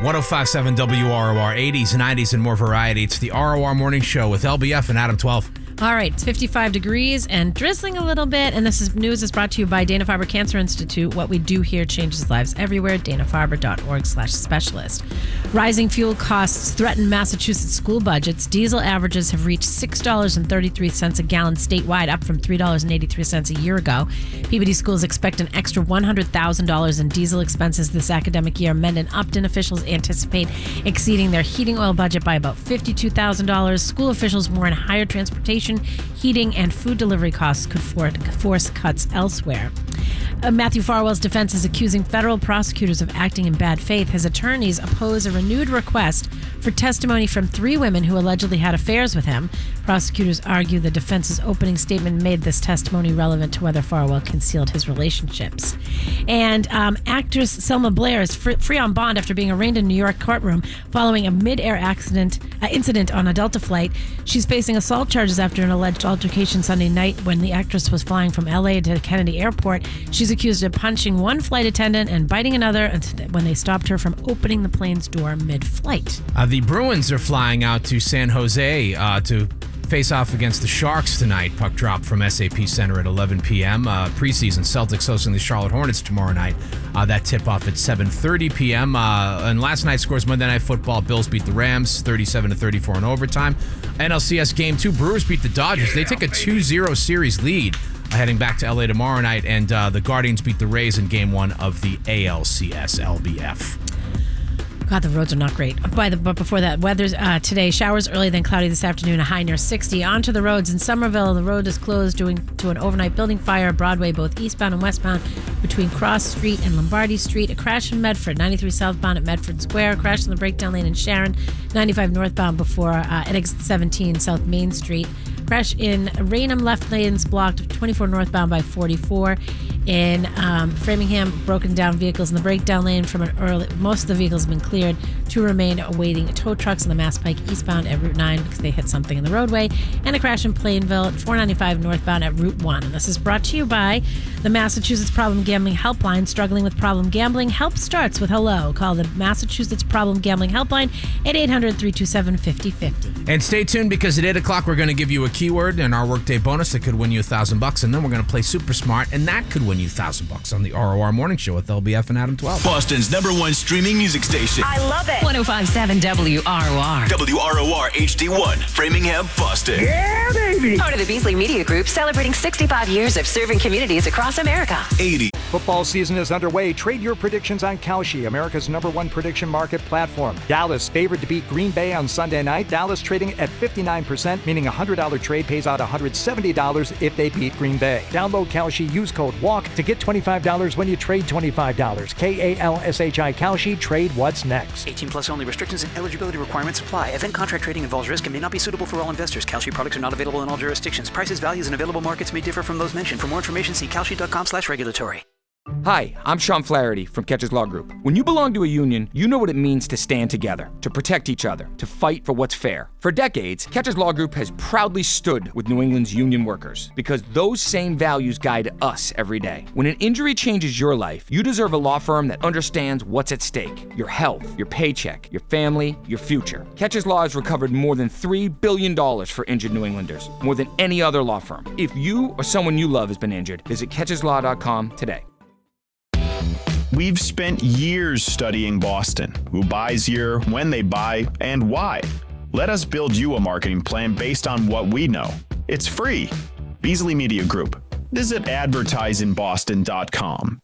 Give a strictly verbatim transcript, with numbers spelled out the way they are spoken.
one oh five point seven W R O R, eighties, nineties, and more variety. It's the R O R Morning Show with L B F and Adam twelve. All right, it's fifty-five degrees and drizzling a little bit. And this is news is brought to you by Dana-Farber Cancer Institute. What we do here changes lives everywhere. Dana-Farber.org slash specialist. Rising fuel costs threaten Massachusetts school budgets. Diesel averages have reached six dollars and thirty-three cents a gallon statewide, up from three dollars and eighty-three cents a year ago. Peabody schools expect an extra one hundred thousand dollars in diesel expenses this academic year. Mend and Upton officials anticipate exceeding their heating oil budget by about fifty-two thousand dollars. School officials warn higher transportation, heating, and food delivery costs could for- force cuts elsewhere. Uh, Matthew Farwell's defense is accusing federal prosecutors of acting in bad faith. His attorneys oppose a renewed request for testimony from three women who allegedly had affairs with him. Prosecutors argue the defense's opening statement made this testimony relevant to whether Farwell concealed his relationships. And um, actress Selma Blair is fr- free on bond after being arraigned in a New York courtroom following a mid-air accident uh, incident on a Delta flight. She's facing assault charges after an alleged altercation Sunday night when the actress was flying from L A to Kennedy Airport. She's accused of punching one flight attendant and biting another when they stopped her from opening the plane's door mid-flight. Uh, the Bruins are flying out to San Jose uh, to face off against the Sharks tonight. Puck drop from S A P Center at eleven p.m. Uh, preseason Celtics hosting the Charlotte Hornets tomorrow night. Uh, that tip-off at seven thirty p.m. Uh, and last night's scores, Monday Night Football, Bills beat the Rams thirty-seven to thirty-four in overtime. N L C S Game two, Brewers beat the Dodgers. They take a two zero series lead uh, heading back to L A tomorrow night. And uh, the Guardians beat the Rays in Game one of the A L C S L B F. God, the roads are not great. By the, but before that, weather's uh, today, showers early, then cloudy this afternoon, a high near sixty. Onto the roads in Somerville, the road is closed due to an overnight building fire. Broadway, both eastbound and westbound, between Cross Street and Lombardy Street. A crash in Medford, ninety-three southbound at Medford Square. A crash in the breakdown lane in Sharon, ninety-five northbound before uh, at exit seventeen South Main Street. Crash in Raynham, left lanes blocked, twenty-four northbound by forty-four. In um, Framingham, broken down vehicles in the breakdown lane from an early. Most of the vehicles have been cleared. Two remain awaiting tow trucks on the Mass Pike eastbound at Route nine because they hit something in the roadway. And a crash in Plainville at four ninety-five northbound at Route one. And this is brought to you by the Massachusetts Problem Gambling Helpline. Struggling with problem gambling? Help starts with hello. Call the Massachusetts Problem Gambling Helpline at eight hundred, three two seven, five oh five oh. And stay tuned because at eight o'clock we're going to give you a keyword in our workday bonus that could win you a thousand bucks, and then we're going to play Super Smart, and that could win you a thousand bucks on the R O R Morning Show with L B F and Adam twelve. Boston's number one streaming music station. I love it. one oh five point seven W R O R. W R O R H D one, Framingham, Boston. Yeah, baby. Part of the Beasley Media Group, celebrating sixty-five years of serving communities across America. eighty. Football season is underway. Trade your predictions on Kalshi, America's number one prediction market platform. Dallas favored to beat Green Bay on Sunday night. Dallas trading at fifty-nine percent, meaning a one hundred dollars trade pays out one hundred seventy dollars if they beat Green Bay. Download Kalshi, use code WALK to get twenty-five dollars when you trade twenty-five dollars. K A L S H I Kalshi, trade what's next. eighteen plus only. Restrictions and eligibility requirements apply. Event contract trading involves risk and may not be suitable for all investors. Kalshi products are not available in all jurisdictions. Prices, values, and available markets may differ from those mentioned. For more information, see kalshi.com slash regulatory. Hi, I'm Sean Flaherty from Catches Law Group. When you belong to a union, you know what it means to stand together, to protect each other, to fight for what's fair. For decades, Catches Law Group has proudly stood with New England's union workers because those same values guide us every day. When an injury changes your life, you deserve a law firm that understands what's at stake: your health, your paycheck, your family, your future. Catches Law has recovered more than three billion dollars for injured New Englanders, more than any other law firm. If you or someone you love has been injured, visit catches law dot com today. We've spent years studying Boston, who buys here, when they buy, and why. Let us build you a marketing plan based on what we know. It's free. Beasley Media Group. Visit advertise in boston dot com.